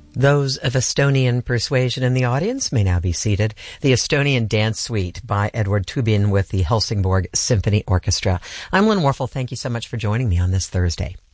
Those of Estonian persuasion in the audience may now be seated. The Estonian Dance Suite by Edward Tubin with the Helsingborg Symphony Orchestra. I'm Lynn Warfel. Thank you so much for joining me on this Thursday.